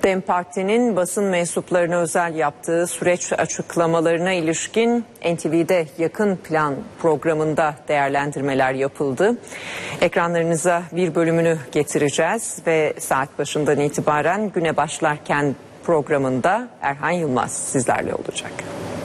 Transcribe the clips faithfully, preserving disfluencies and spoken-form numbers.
DEM Parti'nin basın mensuplarına özel yaptığı süreç açıklamalarına ilişkin N T V'de Yakın Plan programında değerlendirmeler yapıldı. Ekranlarınıza bir bölümünü getireceğiz ve saat başından itibaren güne başlarken programında Erhan Yılmaz sizlerle olacak.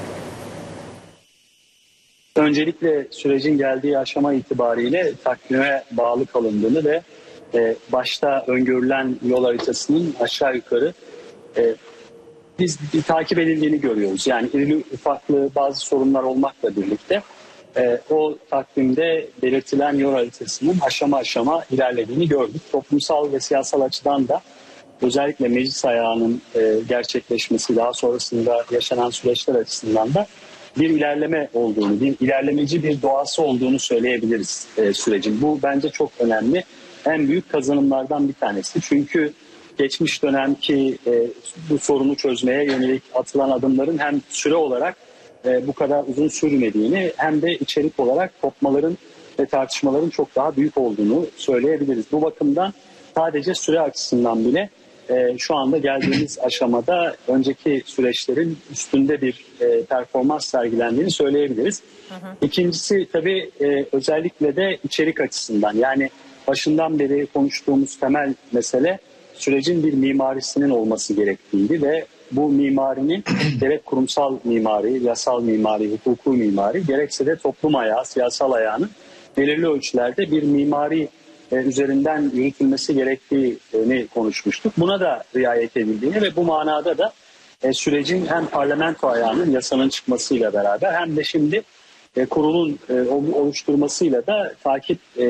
Öncelikle sürecin geldiği aşama itibariyle takvime bağlı kalındığını ve e, başta öngörülen yol haritasının aşağı yukarı e, biz bir takip edildiğini görüyoruz. Yani irili ufaklı bazı sorunlar olmakla birlikte e, o takvimde belirtilen yol haritasının aşama aşama ilerlediğini gördük. Toplumsal ve siyasal açıdan da özellikle meclis ayağının e, gerçekleşmesi, daha sonrasında yaşanan süreçler açısından da bir ilerleme olduğunu, bir ilerlemeci bir doğası olduğunu söyleyebiliriz e, sürecin. Bu bence çok önemli. En büyük kazanımlardan bir tanesi. Çünkü geçmiş dönemki e, bu sorunu çözmeye yönelik atılan adımların hem süre olarak e, bu kadar uzun sürmediğini hem de içerik olarak kopmaların ve tartışmaların çok daha büyük olduğunu söyleyebiliriz. Bu bakımdan sadece süre açısından bile e, şu anda geldiğimiz aşamada önceki süreçlerin üstünde bir e, performans sergilendiğini söyleyebiliriz. Hı hı. İkincisi tabii e, özellikle de içerik açısından, yani başından beri konuştuğumuz temel mesele sürecin bir mimarisinin olması gerektiğiydi ve bu mimarinin gerek kurumsal mimari, yasal mimari, hukuku mimari, gerekse de toplum ayağı, siyasal ayağının belirli ölçülerde bir mimari e, üzerinden yürütülmesi gerektiğini konuşmuştuk. Buna da riayet edildiğini ve bu manada da e, sürecin hem parlamento ayağının yasanın çıkmasıyla beraber hem de şimdi e, kurulun e, oluşturmasıyla da takip e,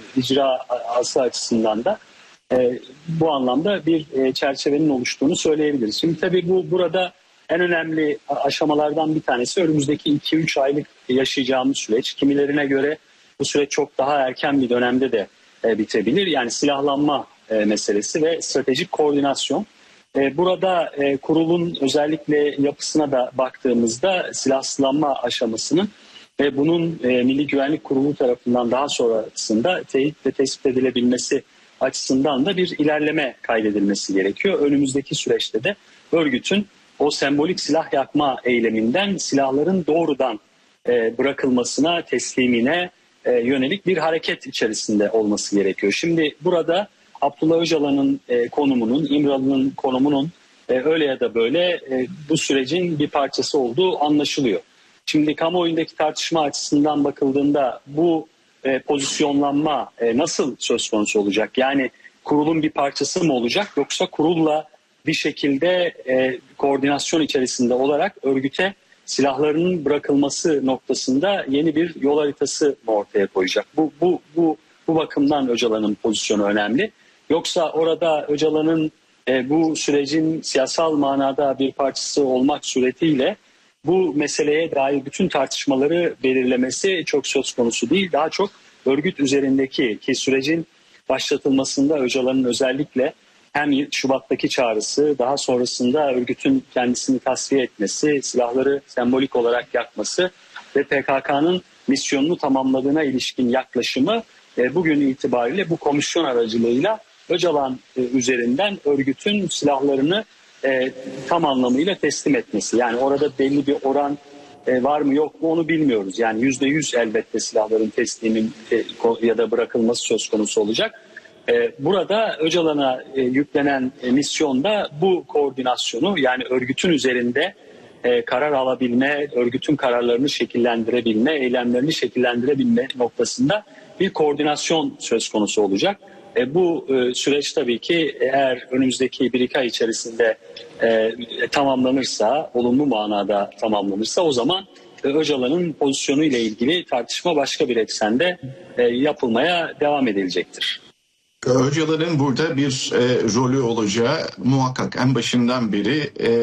icraası açısından da e, bu anlamda bir e, çerçevenin oluştuğunu söyleyebiliriz. Şimdi tabii bu burada en önemli aşamalardan bir tanesi önümüzdeki iki üç aylık yaşayacağımız süreç. Kimilerine göre bu süreç çok daha erken bir dönemde de e, bitebilir. Yani silahlanma e, meselesi ve stratejik koordinasyon. E, burada e, kurulun özellikle yapısına da baktığımızda silahsızlanma aşamasının ve bunun e, Milli Güvenlik Kurulu tarafından daha sonrasında teyit ve tespit edilebilmesi açısından da bir ilerleme kaydedilmesi gerekiyor. Önümüzdeki süreçte de örgütün o sembolik silah yakma eyleminden silahların doğrudan e, bırakılmasına, teslimine e, yönelik bir hareket içerisinde olması gerekiyor. Şimdi burada Abdullah Öcalan'ın e, konumunun, İmralı'nın konumunun e, öyle ya da böyle e, bu sürecin bir parçası olduğu anlaşılıyor. Şimdi kamuoyundaki tartışma açısından bakıldığında bu e, pozisyonlanma e, nasıl söz konusu olacak? Yani kurulun bir parçası mı olacak, yoksa kurulla bir şekilde e, koordinasyon içerisinde olarak örgüte silahlarının bırakılması noktasında yeni bir yol haritası mı ortaya koyacak? Bu bu bu bu bakımdan Öcalan'ın pozisyonu önemli. Yoksa orada Öcalan'ın e, bu sürecin siyasal manada bir parçası olmak suretiyle bu meseleye dair bütün tartışmaları belirlemesi çok söz konusu değil. Daha çok örgüt üzerindeki ki sürecin başlatılmasında Öcalan'ın özellikle hem Şubat'taki çağrısı, daha sonrasında örgütün kendisini tasfiye etmesi, silahları sembolik olarak yakması ve P K K'nın misyonunu tamamladığına ilişkin yaklaşımı e, bugün itibariyle bu komisyon aracılığıyla Öcalan e, üzerinden örgütün silahlarını E, tam anlamıyla teslim etmesi. Yani orada belli bir oran e, var mı yok mu onu bilmiyoruz. Yani yüzde yüz elbette silahların teslimin e, ya da bırakılması söz konusu olacak. E, burada Öcalan'a e, yüklenen e, misyonda bu koordinasyonu, yani örgütün üzerinde e, karar alabilme, örgütün kararlarını şekillendirebilme, eylemlerini şekillendirebilme noktasında bir koordinasyon söz konusu olacak. E, bu e, süreç tabii ki eğer önümüzdeki bir iki ay içerisinde e, tamamlanırsa, olumlu manada tamamlanırsa, o zaman e, Öcalan'ın pozisyonu ile ilgili tartışma başka bir eksende e, yapılmaya devam edilecektir. Öcalan'ın burada bir e, rolü olacağı muhakkak. En başından beri e,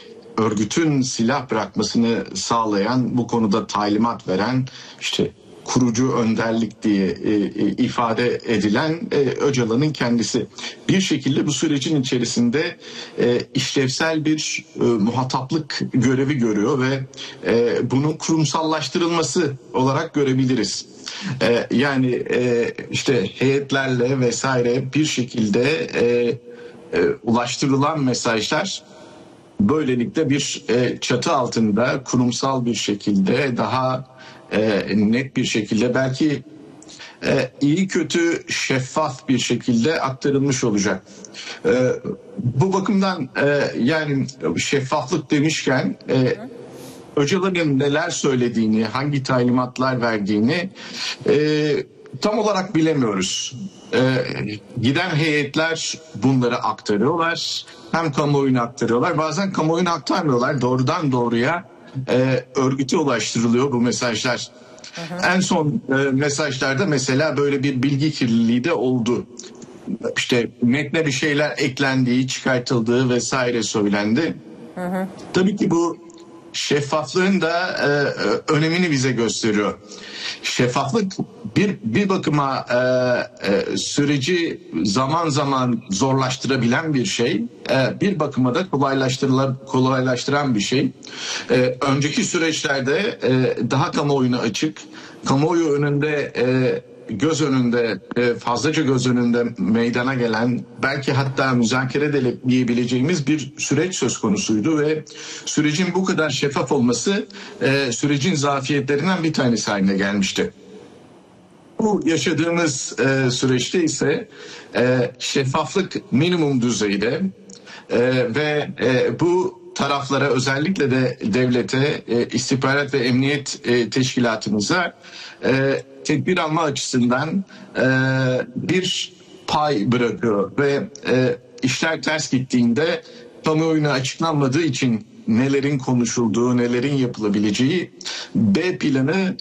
örgütün silah bırakmasını sağlayan, bu konuda talimat veren, işte kurucu önderlik diye e, e, ifade edilen e, Öcalan'ın kendisi. Bir şekilde bu sürecin içerisinde e, işlevsel bir e, muhataplık görevi görüyor ve e, bunun kurumsallaştırılması olarak görebiliriz. E, yani e, işte heyetlerle vesaire bir şekilde e, ulaştırılan mesajlar böylelikle bir e, çatı altında kurumsal bir şekilde daha e, net bir şekilde belki e, iyi kötü şeffaf bir şekilde aktarılmış olacak. E, bu bakımdan e, yani şeffaflık demişken e, Öcalan'ın neler söylediğini, hangi talimatlar verdiğini e, tam olarak bilemiyoruz. E, giden heyetler bunları aktarıyorlar. Hem kamuoyuna aktarıyorlar. Bazen kamuoyuna aktarmıyorlar. Doğrudan doğruya e, örgüte ulaştırılıyor bu mesajlar. Hı hı. En son e, mesajlarda mesela böyle bir bilgi kirliliği de oldu. İşte metne bir şeyler eklendiği, çıkartıldığı vesaire söylendi. Hı hı. Tabii ki bu şeffaflığın da e, önemini bize gösteriyor. Şeffaflık bir bir bakıma e, e, süreci zaman zaman zorlaştırabilen bir şey, e, bir bakıma da kolaylaştırılan kolaylaştıran bir şey. E, önceki süreçlerde e, daha kamuoyuna açık, kamuoyu önünde e, göz önünde fazlaca göz önünde meydana gelen belki hatta müzakere diyebileceğimiz bir süreç söz konusuydu ve sürecin bu kadar şeffaf olması sürecin zafiyetlerinden bir tanesi haline gelmişti. Bu yaşadığımız süreçte ise şeffaflık minimum düzeyde ve bu taraflara özellikle de devlete, istihbarat ve emniyet teşkilatımıza tedbir alma açısından bir pay bırakıyor ve işler ters gittiğinde kamuoyuna açıklanmadığı için nelerin konuşulduğu, nelerin yapılabileceği B planı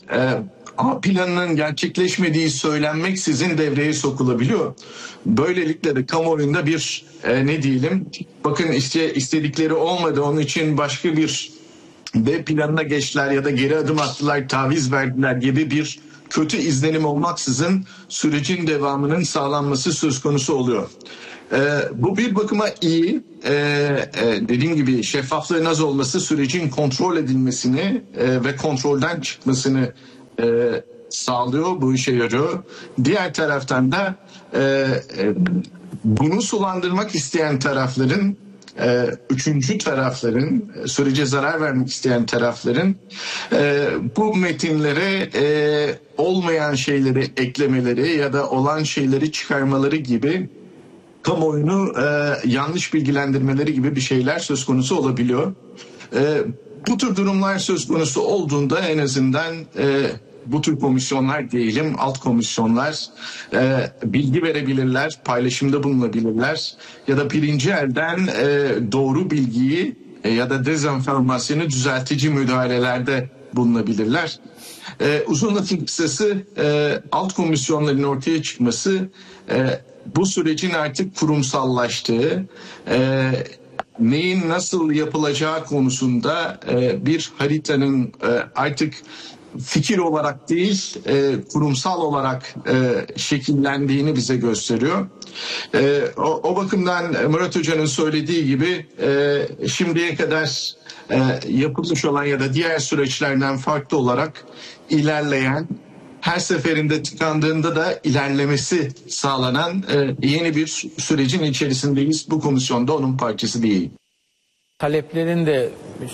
A planının gerçekleşmediği söylenmeksizin devreye sokulabiliyor. Böylelikle de kamuoyunda bir e, ne diyelim, bakın iste, istedikleri olmadı, onun için başka bir B planına geçtiler ya da geri adım attılar, taviz verdiler gibi bir kötü izlenim olmaksızın sürecin devamının sağlanması söz konusu oluyor. Ee, bu bir bakıma iyi. Ee, e, dediğim gibi şeffaflığın az olması sürecin kontrol edilmesini e, ve kontrolden çıkmasını e, sağlıyor, bu işe yarıyor. Diğer taraftan da e, e, bunu sulandırmak isteyen tarafların, e, üçüncü tarafların, sürece zarar vermek isteyen tarafların e, bu metinlere e, olmayan şeyleri eklemeleri ya da olan şeyleri çıkarmaları gibi kamuoyunu e, yanlış bilgilendirmeleri gibi bir şeyler söz konusu olabiliyor. E, bu tür durumlar söz konusu olduğunda en azından e, bu tür komisyonlar diyelim, alt komisyonlar e, bilgi verebilirler, paylaşımda bulunabilirler ya da birinci elden e, doğru bilgiyi e, ya da dezenformasyonu düzeltici müdahalelerde bulunabilirler. E, uzun lafın kısası e, alt komisyonların ortaya çıkması e, bu sürecin artık kurumsallaştığı, e, neyin nasıl yapılacağı konusunda e, bir haritanın e, artık fikir olarak değil, e, kurumsal olarak e, şekillendiğini bize gösteriyor. E, o, o bakımdan Murat Hoca'nın söylediği gibi e, şimdiye kadar e, yapılmış olan ya da diğer süreçlerden farklı olarak ilerleyen, her seferinde tıkandığında da ilerlemesi sağlanan e, yeni bir sürecin içerisindeyiz. Bu komisyonda onun parçası değil. Taleplerin de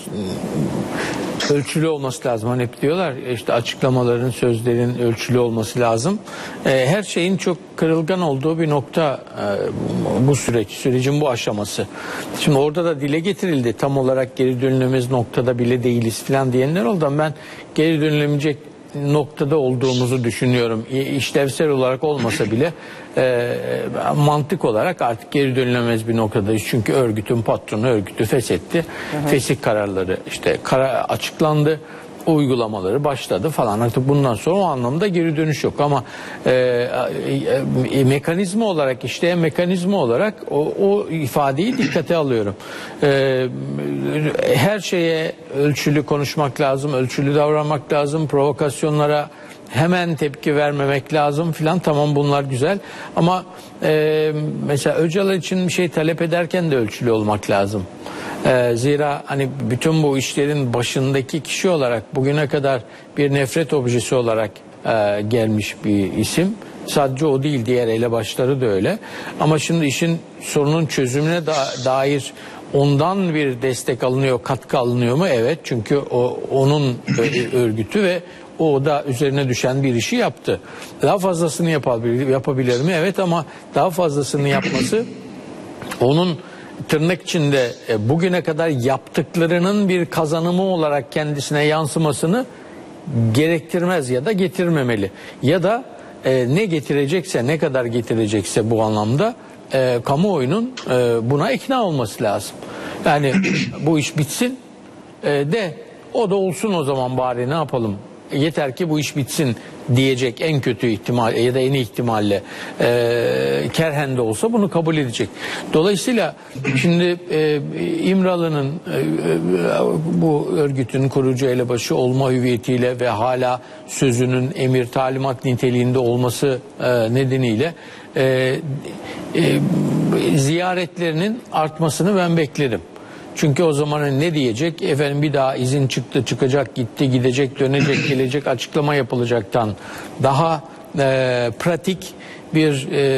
ölçülü olması lazım. Hani hep diyorlar işte açıklamaların, sözlerin ölçülü olması lazım. E, her şeyin çok kırılgan olduğu bir nokta e, bu süreç, sürecin bu aşaması. Şimdi orada da dile getirildi. Tam olarak geri dönülemez noktada bile değiliz falan diyenler oldu. Ben geri dönülemeyecek noktada olduğumuzu düşünüyorum. İşlevsel olarak olmasa bile e, mantık olarak artık geri dönülemez bir noktadayız. Çünkü örgütün patronu örgütü feshetti. Hı hı. Fesih kararları işte kara açıklandı. Uygulamaları başladı falan. Artık bundan sonra o anlamda geri dönüş yok. Ama e, e, mekanizma olarak, işleyen mekanizma olarak o, o ifadeyi dikkate alıyorum. E, her şeye ölçülü konuşmak lazım, ölçülü davranmak lazım, provokasyonlara hemen tepki vermemek lazım filan. Tamam, bunlar güzel. Ama e, mesela Öcalan için bir şey talep ederken de ölçülü olmak lazım. Ee, zira hani bütün bu işlerin başındaki kişi olarak bugüne kadar bir nefret objesi olarak e, gelmiş bir isim. Sadece o değil, diğer elebaşları da öyle. Ama şimdi işin sorunun çözümüne da, dair ondan bir destek alınıyor, katkı alınıyor mu? Evet, çünkü o onun örgütü ve o da üzerine düşen bir işi yaptı. Daha fazlasını yapabilir, yapabilir mi? Evet, ama daha fazlasını yapması onun tırnak içinde e, bugüne kadar yaptıklarının bir kazanımı olarak kendisine yansımasını gerektirmez ya da getirmemeli. Ya da e, ne getirecekse, ne kadar getirecekse bu anlamda e, kamuoyunun e, buna ikna olması lazım. Yani bu iş bitsin e, de o da olsun o zaman, bari ne yapalım. Yeter ki bu iş bitsin diyecek en kötü ihtimal ya da en iyi ihtimalle e, kerhen de olsa bunu kabul edecek. Dolayısıyla şimdi e, İmralı'nın e, bu örgütün kurucu elebaşı olma hüviyetiyle ve hala sözünün emir talimat niteliğinde olması e, nedeniyle e, e, ziyaretlerinin artmasını ben beklerim. Çünkü o zaman ne diyecek? Efendim bir daha izin çıktı, çıkacak, gitti, gidecek, dönecek, gelecek, açıklama yapılacaktan daha e, pratik bir e,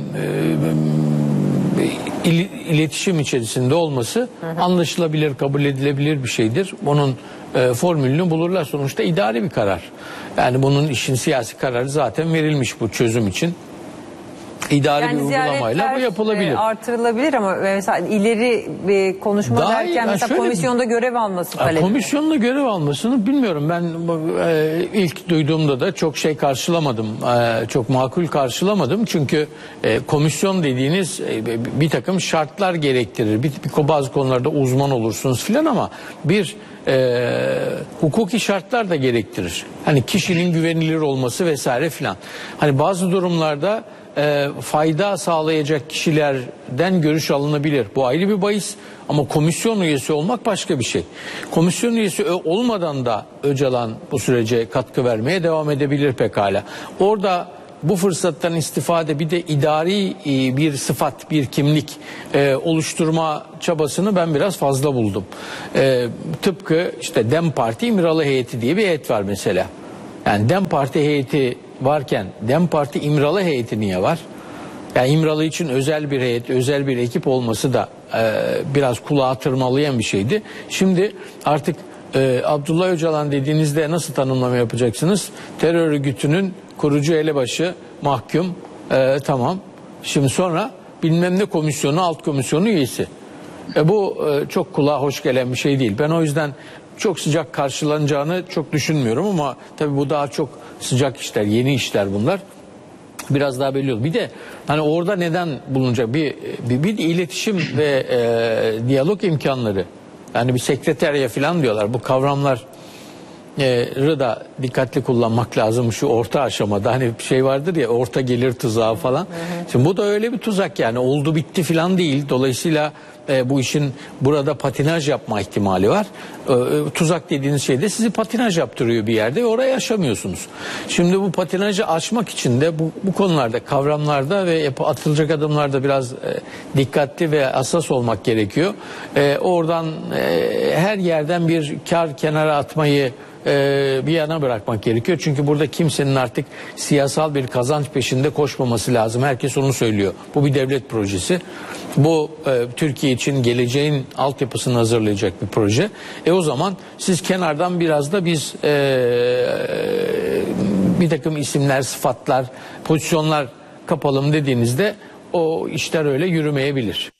e, il, iletişim içerisinde olması hı hı. anlaşılabilir, kabul edilebilir bir şeydir. Bunun e, formülünü bulurlar. Sonuçta idari bir karar. Yani bunun işin siyasi kararı zaten verilmiş bu çözüm için. İdari yani bir uygulamayla bu yapılabilir. E, artırılabilir ama mesela ileri bir konuşma daha derken iyi, mesela şöyle, komisyonda görev alması talep. Komisyonda görev almasını bilmiyorum. Ben e, ilk duyduğumda da çok şey karşılamadım. E, çok makul karşılamadım. Çünkü e, komisyon dediğiniz e, bir takım şartlar gerektirir. Bir, bir bazı konularda uzman olursunuz filan ama bir e, hukuki şartlar da gerektirir. Hani kişinin güvenilir olması vesaire filan. Hani bazı durumlarda E, fayda sağlayacak kişilerden görüş alınabilir. Bu ayrı bir bahis ama komisyon üyesi olmak başka bir şey. Komisyon üyesi olmadan da Öcalan bu sürece katkı vermeye devam edebilir pekala. Orada bu fırsattan istifade bir de idari e, bir sıfat, bir kimlik e, oluşturma çabasını ben biraz fazla buldum. E, tıpkı işte Dem Parti İmralı heyeti diye bir heyet var mesela. Yani Dem Parti heyeti varken Dem Parti İmralı heyeti niye var? Yani İmralı için özel bir heyet, özel bir ekip olması da e, biraz kulağa tırmalayan bir şeydi. Şimdi artık e, Abdullah Öcalan dediğinizde nasıl tanımlama yapacaksınız? Terör örgütünün kurucu elebaşı, mahkum, e, tamam. Şimdi sonra bilmem ne komisyonu, alt komisyonu üyesi. E, bu e, çok kulağa hoş gelen bir şey değil. Ben o yüzden çok sıcak karşılanacağını çok düşünmüyorum ama tabii bu daha çok sıcak işler, yeni işler bunlar. Biraz daha belli olur. Bir de hani orada neden bulunacak bir bir, bir iletişim ve e, diyalog imkanları. Yani bir sekreterya falan diyorlar. Bu kavramlar e, da dikkatli kullanmak lazım şu orta aşamada. Hani bir şey vardır ya, orta gelir tuzağı falan. Hı hı. Şimdi bu da öyle bir tuzak yani. Oldu bitti falan değil. Dolayısıyla e, bu işin burada patinaj yapma ihtimali var. E, tuzak dediğiniz şey de sizi patinaj yaptırıyor bir yerde ve oraya aşamıyorsunuz. Şimdi bu patinajı aşmak için de bu, bu konularda, kavramlarda ve atılacak adımlarda biraz e, dikkatli ve hassas olmak gerekiyor. E, oradan e, her yerden bir kar kenara atmayı bir yana bırakmak gerekiyor. Çünkü burada kimsenin artık siyasal bir kazanç peşinde koşmaması lazım. Herkes onu söylüyor. Bu bir devlet projesi. Bu e, Türkiye için geleceğin altyapısını hazırlayacak bir proje. E o zaman siz kenardan biraz da biz e, bir takım isimler, sıfatlar, pozisyonlar kapalım dediğinizde o işler öyle yürümeyebilir.